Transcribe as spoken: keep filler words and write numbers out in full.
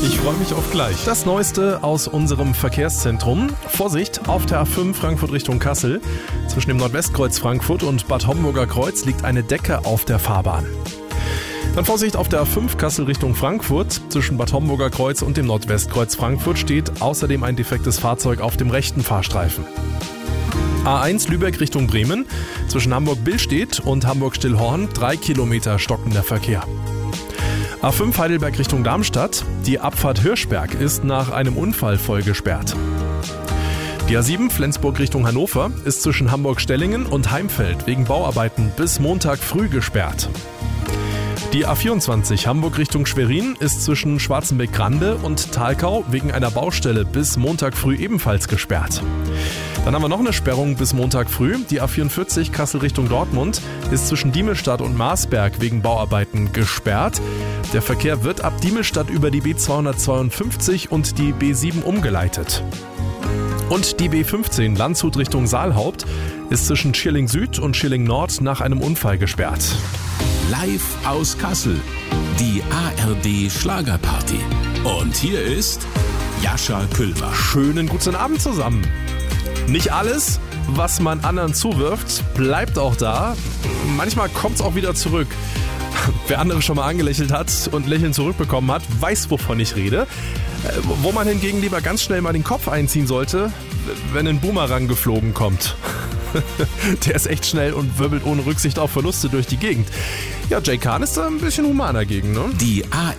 Ich freue mich auf gleich. Das Neueste aus unserem Verkehrszentrum. Vorsicht, auf der A fünf Frankfurt Richtung Kassel. Zwischen dem Nordwestkreuz Frankfurt und Bad Homburger Kreuz liegt eine Decke auf der Fahrbahn. Dann Vorsicht, auf der A fünf Kassel Richtung Frankfurt. Zwischen Bad Homburger Kreuz und dem Nordwestkreuz Frankfurt steht außerdem ein defektes Fahrzeug auf dem rechten Fahrstreifen. A eins Lübeck Richtung Bremen. Zwischen Hamburg-Billstedt und Hamburg-Stillhorn drei Kilometer stockender Verkehr. A fünf Heidelberg Richtung Darmstadt. Die Abfahrt Hirschberg ist nach einem Unfall voll gesperrt. Die A sieben Flensburg Richtung Hannover ist zwischen Hamburg-Stellingen und Heimfeld wegen Bauarbeiten bis Montag früh gesperrt. Die A vierundzwanzig Hamburg Richtung Schwerin ist zwischen Schwarzenbeck-Grande und Thalkau wegen einer Baustelle bis Montag früh ebenfalls gesperrt. Dann haben wir noch eine Sperrung bis Montag früh. Die A vierundvierzig Kassel Richtung Dortmund ist zwischen Diemelstadt und Marsberg wegen Bauarbeiten gesperrt. Der Verkehr wird ab Diemelstadt über die B zweihundertzweiundfünfzig und die B sieben umgeleitet. Und die B fünfzehn Landshut Richtung Saalhaupt ist zwischen Schilling Süd und Schilling Nord nach einem Unfall gesperrt. Live aus Kassel, die A R D Schlagerparty. Und hier ist Jascha Külber. Schönen guten Abend zusammen. Nicht alles, was man anderen zuwirft, bleibt auch da. Manchmal kommt es auch wieder zurück. Wer andere schon mal angelächelt hat und Lächeln zurückbekommen hat, weiß, wovon ich rede. Wo man hingegen lieber ganz schnell mal den Kopf einziehen sollte, wenn ein Boomerang geflogen kommt. Der ist echt schnell und wirbelt ohne Rücksicht auf Verluste durch die Gegend. Ja, Jay Kahn ist da ein bisschen humaner gegen, ne? Die A